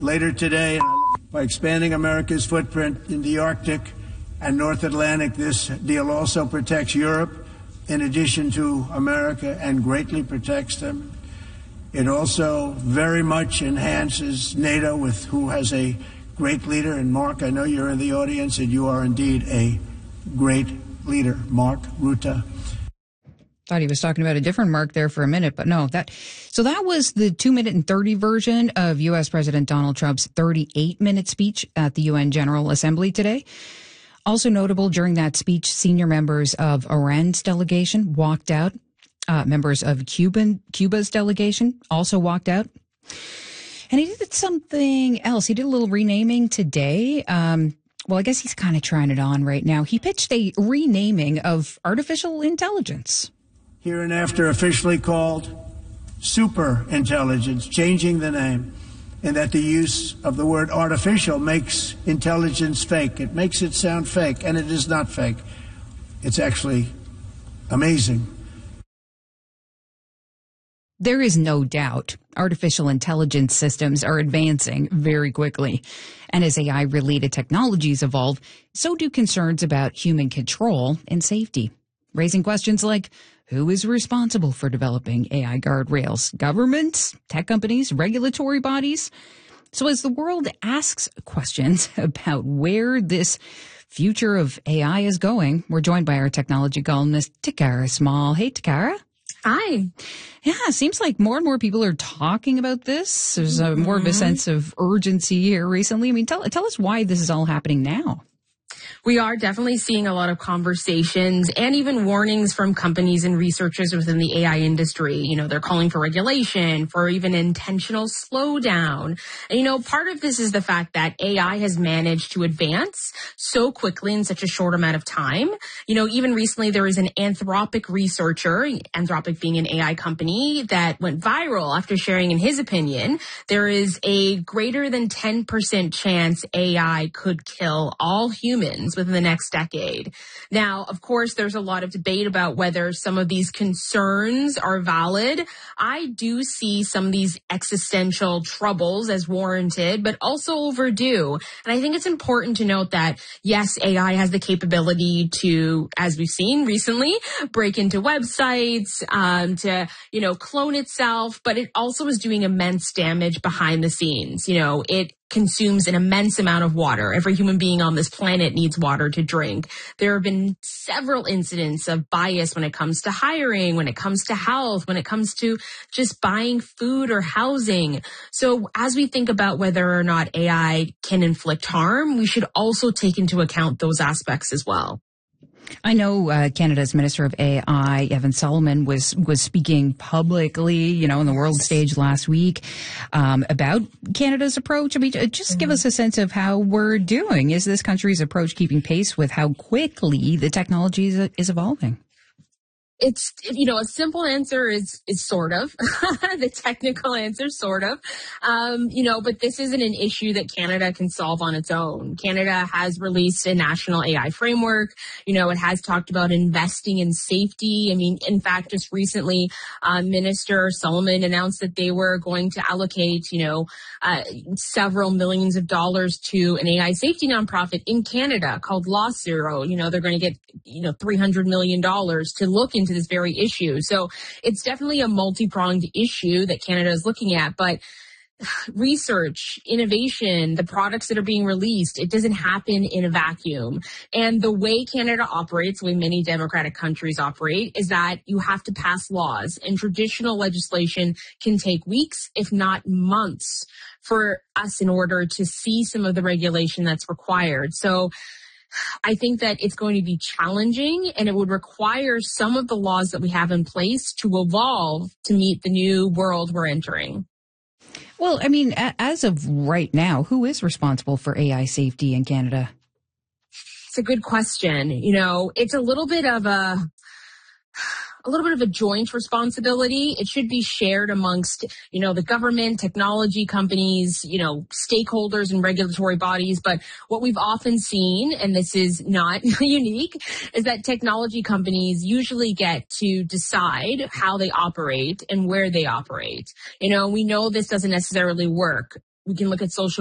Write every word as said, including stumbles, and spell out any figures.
Later today, by expanding America's footprint in the Arctic and North Atlantic, this deal also protects Europe in addition to America and greatly protects them. It also very much enhances NATO, with who has a great leader. And Mark, I know you're in the audience, and you are indeed a great leader, Mark Rutte. Thought he was talking about a different Mark there for a minute, but no. That so that was the two minute and thirty version of U S. President Donald Trump's thirty-eight minute speech at the U N General Assembly today. Also notable during that speech, senior members of Iran's delegation walked out. Uh, members of Cuban Cuba's delegation also walked out. And he did something else. He did a little renaming today. Um, well, I guess he's kind of trying it on right now. He pitched a renaming of artificial intelligence. Hereinafter officially called super intelligence, changing the name, and that the use of the word artificial makes intelligence fake. It makes it sound fake, and it is not fake. It's actually amazing. There is no doubt artificial intelligence systems are advancing very quickly. And as A I-related technologies evolve, so do concerns about human control and safety, raising questions like, who is responsible for developing A I guardrails? Governments, tech companies, regulatory bodies? So as the world asks questions about where this future of A I is going, we're joined by our technology columnist, Takara Small. Hey, Takara. Hi. Yeah, it seems like more and more people are talking about this. There's a, more of a sense of urgency here recently. I mean, tell, tell us why this is all happening now. We are definitely seeing a lot of conversations and even warnings from companies and researchers within the A I industry. You know, they're calling for regulation, for even intentional slowdown. And, you know, part of this is the fact that A I has managed to advance so quickly in such a short amount of time. You know, even recently there was an Anthropic researcher, Anthropic being an A I company, that went viral after sharing, in his opinion, there is a greater than ten percent chance A I could kill all humans within the next decade. Now, of course, there's a lot of debate about whether some of these concerns are valid. I do see some of these existential troubles as warranted, but also overdue. And I think it's important to note that, yes, A I has the capability to, as we've seen recently, break into websites, um, to, you know, clone itself, but it also is doing immense damage behind the scenes. You know, it consumes an immense amount of water. Every human being on this planet needs water to drink. There have been several incidents of bias when it comes to hiring, when it comes to health, when it comes to just buying food or housing. So as we think about whether or not A I can inflict harm, we should also take into account those aspects as well. I know uh, Canada's Minister of A I, Evan Solomon, was was speaking publicly, you know, on the world stage last week um, about Canada's approach. I mean, just mm-hmm. give us a sense of how we're doing. Is this country's approach keeping pace with how quickly the technology is, is evolving? It's, you know, a simple answer is, is sort of. The technical answer, sort of. Um, you know, but this isn't an issue that Canada can solve on its own. Canada has released a national A I framework. You know, it has talked about investing in safety. I mean, in fact, just recently, uh, Minister Solomon announced that they were going to allocate, you know, uh, several millions of dollars to an A I safety nonprofit in Canada called Law Zero. You know, they're going to get, you know, three hundred million dollars to look into this very issue. So it's definitely a multi-pronged issue that Canada is looking at, but research, innovation, the products that are being released, it doesn't happen in a vacuum. And the way Canada operates, the way many democratic countries operate, is that you have to pass laws, and traditional legislation can take weeks, if not months, for us in order to see some of the regulation that's required. So I think that it's going to be challenging, and it would require some of the laws that we have in place to evolve to meet the new world we're entering. Well, I mean, as of right now, who is responsible for A I safety in Canada? It's a good question. You know, it's a little bit of a... a little bit of a joint responsibility. It should be shared amongst, you know, the government, technology companies, you know, stakeholders and regulatory bodies. But what we've often seen, and this is not unique, is that technology companies usually get to decide how they operate and where they operate. You know, we know this doesn't necessarily work We can look at social